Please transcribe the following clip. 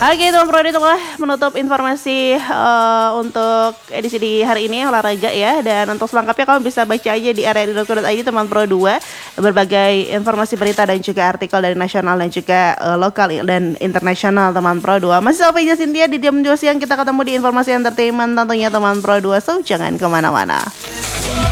Oke teman Pro, itulah menutup informasi untuk edisi di hari ini olahraga ya. Dan untuk selengkapnya kamu bisa baca aja di rri.co.id teman Pro 2 berbagai informasi berita dan juga artikel dari nasional dan juga lokal dan internasional teman Pro 2. Masih sama Ija Cynthia di Diam 2 Siang, kita ketemu di informasi entertainment tentunya teman Pro 2. So jangan kemana-mana.